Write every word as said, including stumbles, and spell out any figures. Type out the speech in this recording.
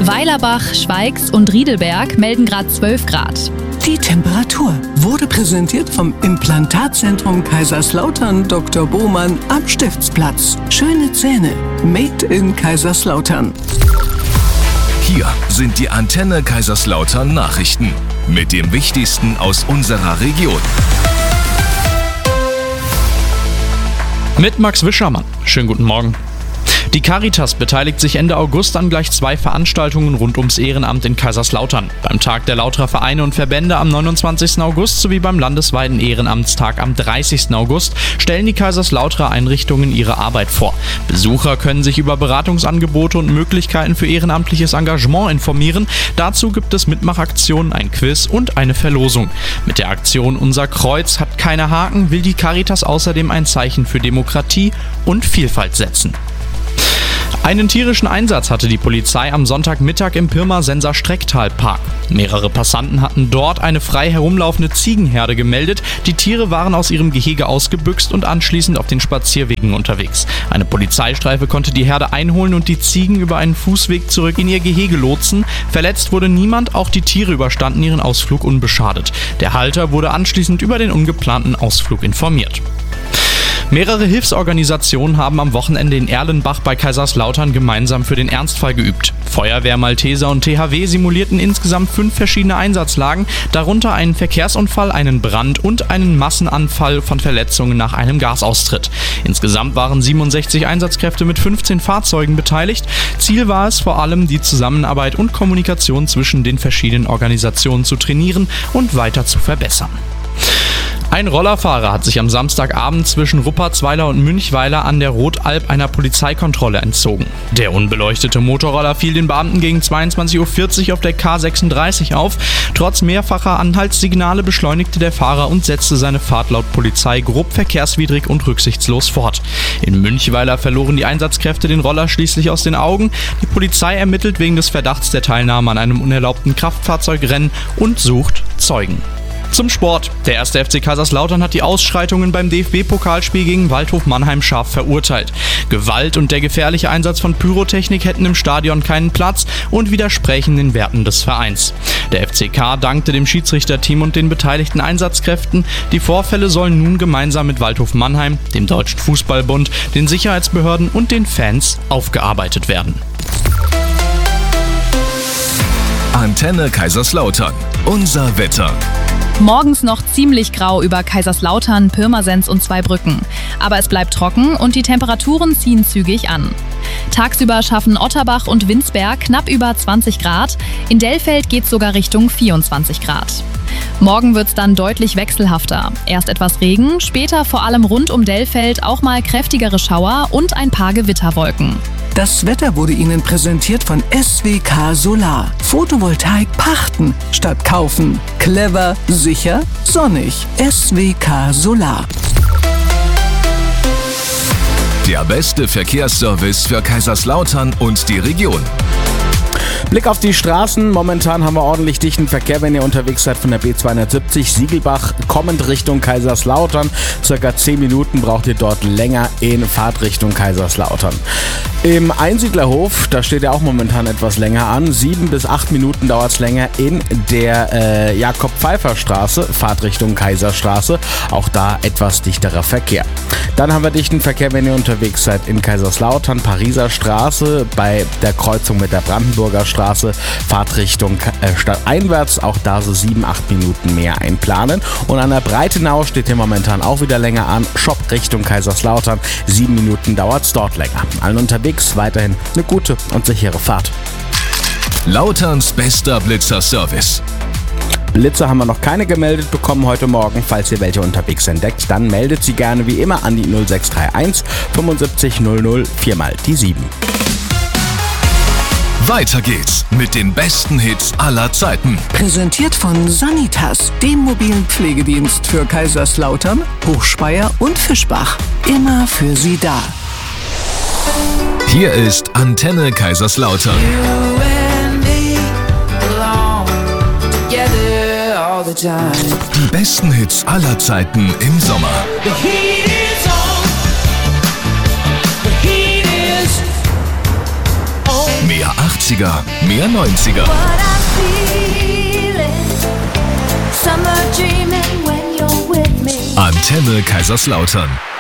Weilerbach, Schweigs und Riedelberg melden gerade zwölf Grad. Die Temperatur wurde präsentiert vom Implantatzentrum Kaiserslautern Doktor Bohmann am Stiftsplatz. Schöne Zähne, made in Kaiserslautern. Hier sind die Antenne Kaiserslautern Nachrichten mit dem Wichtigsten aus unserer Region. Mit Max Wischermann. Schönen guten Morgen. Die Caritas beteiligt sich Ende August an gleich zwei Veranstaltungen rund ums Ehrenamt in Kaiserslautern. Beim Tag der Lauterer Vereine und Verbände am neunundzwanzigsten August sowie beim landesweiten Ehrenamtstag am dreißigsten August stellen die Kaiserslauterer Einrichtungen ihre Arbeit vor. Besucher können sich über Beratungsangebote und Möglichkeiten für ehrenamtliches Engagement informieren. Dazu gibt es Mitmachaktionen, ein Quiz und eine Verlosung. Mit der Aktion Unser Kreuz hat keine Haken will die Caritas außerdem ein Zeichen für Demokratie und Vielfalt setzen. Einen tierischen Einsatz hatte die Polizei am Sonntagmittag im Pirmasens Strecktalpark. Mehrere Passanten hatten dort eine frei herumlaufende Ziegenherde gemeldet. Die Tiere waren aus ihrem Gehege ausgebüxt und anschließend auf den Spazierwegen unterwegs. Eine Polizeistreife konnte die Herde einholen und die Ziegen über einen Fußweg zurück in ihr Gehege lotsen. Verletzt wurde niemand, auch die Tiere überstanden ihren Ausflug unbeschadet. Der Halter wurde anschließend über den ungeplanten Ausflug informiert. Mehrere Hilfsorganisationen haben am Wochenende in Erlenbach bei Kaiserslautern gemeinsam für den Ernstfall geübt. Feuerwehr, Malteser und T H W simulierten insgesamt fünf verschiedene Einsatzlagen, darunter einen Verkehrsunfall, einen Brand und einen Massenanfall von Verletzungen nach einem Gasaustritt. Insgesamt waren siebenundsechzig Einsatzkräfte mit fünfzehn Fahrzeugen beteiligt. Ziel war es vor allem, die Zusammenarbeit und Kommunikation zwischen den verschiedenen Organisationen zu trainieren und weiter zu verbessern. Ein Rollerfahrer hat sich am Samstagabend zwischen Ruppertsweiler und Münchweiler an der Rotalb einer Polizeikontrolle entzogen. Der unbeleuchtete Motorroller fiel den Beamten gegen zweiundzwanzig Uhr vierzig auf der K sechsunddreißig auf. Trotz mehrfacher Anhaltssignale beschleunigte der Fahrer und setzte seine Fahrt laut Polizei grob verkehrswidrig und rücksichtslos fort. In Münchweiler verloren die Einsatzkräfte den Roller schließlich aus den Augen. Die Polizei ermittelt wegen des Verdachts der Teilnahme an einem unerlaubten Kraftfahrzeugrennen und sucht Zeugen. Zum Sport. Der erste F C Kaiserslautern hat die Ausschreitungen beim D F B-Pokalspiel gegen Waldhof Mannheim scharf verurteilt. Gewalt und der gefährliche Einsatz von Pyrotechnik hätten im Stadion keinen Platz und widersprechen den Werten des Vereins. Der F C K dankte dem Schiedsrichterteam und den beteiligten Einsatzkräften. Die Vorfälle sollen nun gemeinsam mit Waldhof Mannheim, dem Deutschen Fußballbund, den Sicherheitsbehörden und den Fans aufgearbeitet werden. Antenne Kaiserslautern. Unser Wetter. Morgens noch ziemlich grau über Kaiserslautern, Pirmasens und Zweibrücken. Aber es bleibt trocken und die Temperaturen ziehen zügig an. Tagsüber schaffen Otterbach und Winsberg knapp über zwanzig Grad. In Dellfeld geht es sogar Richtung vierundzwanzig Grad. Morgen wird es dann deutlich wechselhafter. Erst etwas Regen, später vor allem rund um Dellfeld auch mal kräftigere Schauer und ein paar Gewitterwolken. Das Wetter wurde Ihnen präsentiert von S W K Solar. Photovoltaik pachten statt kaufen. Clever, sicher, sonnig. S W K Solar. Der beste Verkehrsservice für Kaiserslautern und die Region. Blick auf die Straßen. Momentan haben wir ordentlich dichten Verkehr, wenn ihr unterwegs seid von der B zweihundertsiebzig Siegelbach kommend Richtung Kaiserslautern. Circa zehn Minuten braucht ihr dort länger in Fahrtrichtung Kaiserslautern. Im Einsiedlerhof, da steht ja auch momentan etwas länger an. Sieben bis acht Minuten dauert es länger in der äh, Jakob-Pfeiffer-Straße, Fahrtrichtung Kaiserstraße. Auch da etwas dichterer Verkehr. Dann haben wir dichten Verkehr, wenn ihr unterwegs seid in Kaiserslautern, Pariser Straße, bei der Kreuzung mit der Brandenburger Straße, Fahrtrichtung äh, stadteinwärts, auch da so sieben, acht Minuten mehr einplanen. Und an der Breitenau steht hier momentan auch wieder länger an, Shop Richtung Kaiserslautern, sieben Minuten dauert es dort länger. Allen unterwegs weiterhin eine gute und sichere Fahrt. Lauterns bester Blitzer-Service. Blitzer haben wir noch keine gemeldet bekommen heute Morgen. Falls ihr welche unterwegs entdeckt, dann meldet sie gerne wie immer an die null sechs drei eins fünfundsiebzig null null vier mal die sieben. Weiter geht's mit den besten Hits aller Zeiten. Präsentiert von Sanitas, dem mobilen Pflegedienst für Kaiserslautern, Hochspeyer und Fischbach. Immer für Sie da. Hier ist Antenne Kaiserslautern. Die besten Hits aller Zeiten im Sommer. Mehr Mehr achtziger, mehr neunziger. Antenne Kaiserslautern.